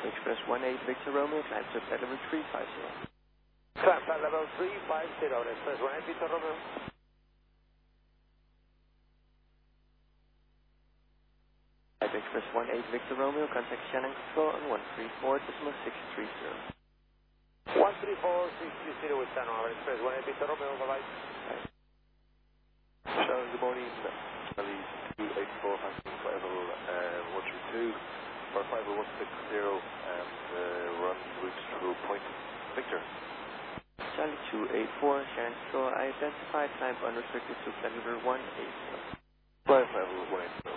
Express 18 Victor Romeo, climb to flight level 350. Climb flight level 350, Express 18 Victor Romeo. Express 18 Victor Romeo, contact Shannon Control on 134.630. 134.630 with San Juan, Express 18 Victor Romeo, bye-bye. Shannon, good morning. Charlie 284 has been flight level 132 for 50160 and we're on route through Point Victor. Charlie 284, Shannon Control, I identified climb unrestricted to flight level 180. Flight level 180.